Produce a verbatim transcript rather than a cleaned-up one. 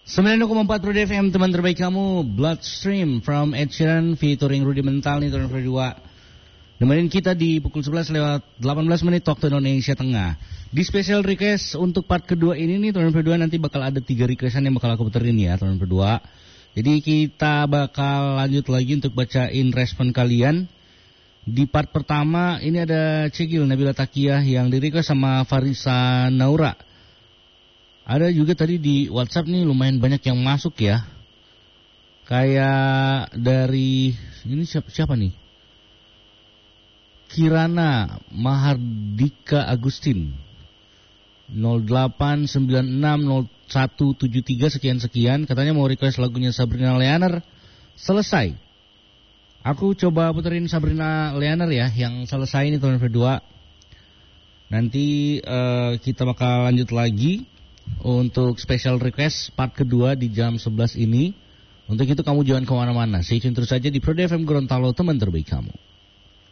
sembilan puluh koma empat Pro F M, teman terbaik kamu, Bloodstream from Ed Sheeran featuring Rudimental nih tahun kedua. Nemenin kita di pukul sebelas lewat delapan belas menit waktu Indonesia Tengah. Di special request untuk part kedua ini nih tahun kedua nanti bakal ada tiga requestan yang bakal aku puterin ya tahun kedua. Jadi kita bakal lanjut lagi untuk bacain respon kalian. Di part pertama ini ada Cegil Nabila Takiyah yang di request sama Farisa Naura. Ada juga tadi di WhatsApp nih lumayan banyak yang masuk ya. Kayak dari ini siapa, siapa nih? Kirana Mahardika Agustin nol delapan sembilan enam nol satu tujuh tiga sekian-sekian. Katanya mau request lagunya Sabrina Leaner. Selesai. Aku coba puterin Sabrina Leaner ya, yang selesai ini tahun kedua. Nanti uh, kita bakal lanjut lagi untuk special request part kedua di jam sebelas ini. Untuk itu kamu jangan kemana-mana. Stay tune terus saja di Pro F M Gorontalo, teman terbaik kamu.